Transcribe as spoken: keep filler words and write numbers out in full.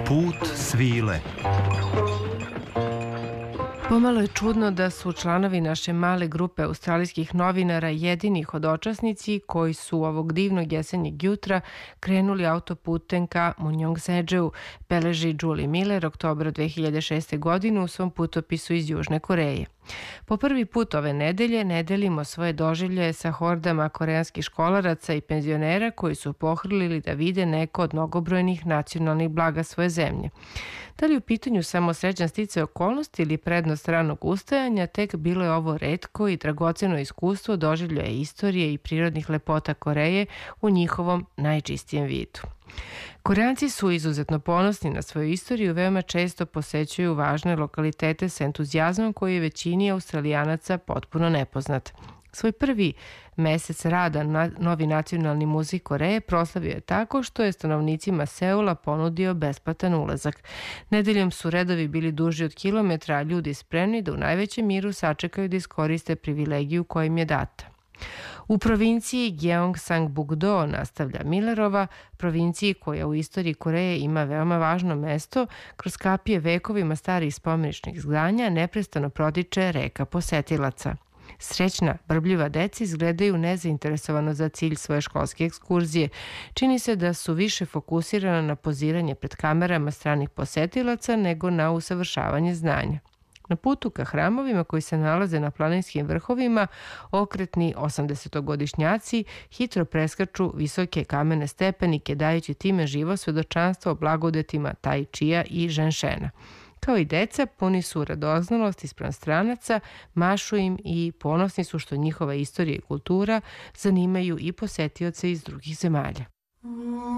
Put svile. Pomalo je čudno da su članovi naše male grupe australijskih novinara jedini hodočasnici koji su ovog divnog jesenjeg jutra krenuli autoputem ka Munjongseđeu, beleži Julie Miller oktobra dve hiljade šeste. godine u svom putopisu iz Južne Koreje. Po prvi put ove nedelje ne delimo svoje doživljaje sa hordama koreanskih školaraca i penzionera koji su pohrlili da vide neko od mnogobrojnih nacionalnih blaga svoje zemlje. Da li u pitanju samo srećan sticaj okolnosti ili prednost ranog ustajanja, tek bilo je ovo retko i dragoceno iskustvo doživljaja istorije i prirodnih lepota Koreje u njihovom najčistijem vidu. Koreanci su izuzetno ponosni na svoju istoriju, veoma često posećuju važne lokalitete sa entuzijazmom koji je većini Australijanaca potpuno nepoznat. Svoj prvi mesec rada na Novi nacionalni muzej Koreje proslavio je tako što je stanovnicima Seula ponudio besplatan ulazak. Nedeljom su redovi bili duži od kilometra, a ljudi spremni da u najvećem miru sačekaju da iskoriste privilegiju koja im je data. U provinciji Gyeongsangbuk-do, nastavlja Millerova, provinciji koja u istoriji Koreje ima veoma važno mesto, kroz kapije vekovima starih spomeničnih zdanja neprestano protiče reka posetilaca. Srećna, brbljiva deca izgledaju nezainteresovano za cilj svoje školske ekskurzije. Čini se da su više fokusirana na poziranje pred kamerama stranih posetilaca nego na usavršavanje znanja. Na putu ka hramovima koji se nalaze na planinskim vrhovima, okretni osamdesetogodišnjaci hitro preskaču visoke kamene stepenike, dajući time živo svedočanstvo o blagodetima Tai Chia i Ženšena. Kao i deca, puni su radoznalosti spram stranaca, mašu im i ponosni su što njihova istorija i kultura zanimaju i posetioce iz drugih zemalja.